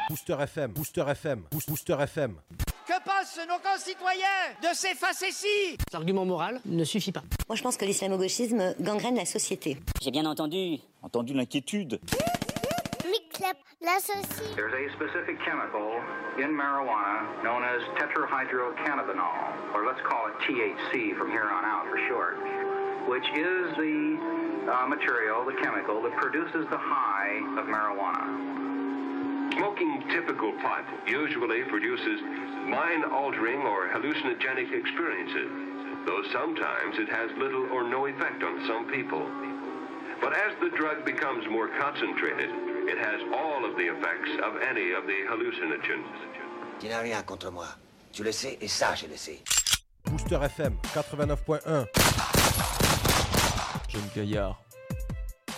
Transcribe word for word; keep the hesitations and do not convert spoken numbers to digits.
Booster F M, Booster F M, Booster F M. Que pensent nos concitoyens de ces facéties? L'argument moral ne suffit pas. Moi, je pense que l'islamo-gauchisme gangrène la société. J'ai bien entendu. Entendu l'inquiétude. Mix-up, l'associé. There's a specific chemical in marijuana known as tetrahydrocannabinol, or let's call it T H C from here on out for short, which is the uh, material, the chemical that produces the high of marijuana. Smoking typical pot usually produces mind-altering or hallucinogenic experiences, though sometimes it has little or no effect on some people. But as the drug becomes more concentrated, it has all of the effects of any of the hallucinogens. Tu n'as rien contre moi. Tu le sais et ça, je le sais. Booster F M quatre-vingt-neuf point un. Jeune Gaillard.